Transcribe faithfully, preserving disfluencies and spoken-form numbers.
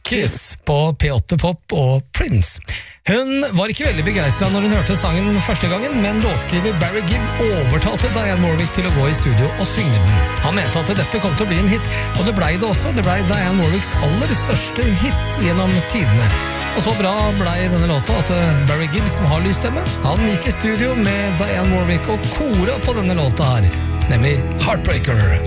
Kiss på P åtte Pop og Prince. Hun var ikke veldig begeistret når hun hørte sangen første gangen, men låtskriver Barry Gibb overtalte Diane Warwick til å gå i studio og synge den. Han mente at dette kom til å bli en hit, og det ble det også. Det ble Diane Warwicks aller største hit gjennom tidene. Og så bra ble denne låta at Barry Gibb, som har lysstemme, han gikk i studio med Diane Warwick og kora på denne låta her, nemlig Heartbreaker.